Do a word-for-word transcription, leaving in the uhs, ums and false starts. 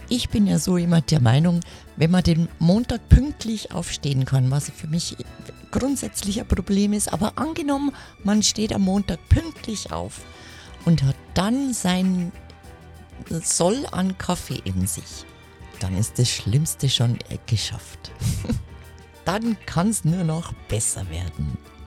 Ich bin ja so jemand der Meinung, wenn man den Montag pünktlich aufstehen kann, was für mich grundsätzlich ein Problem ist, aber angenommen, man steht am Montag pünktlich auf und hat dann sein Soll an Kaffee in sich, dann ist das Schlimmste schon geschafft. Dann kann es nur noch besser werden.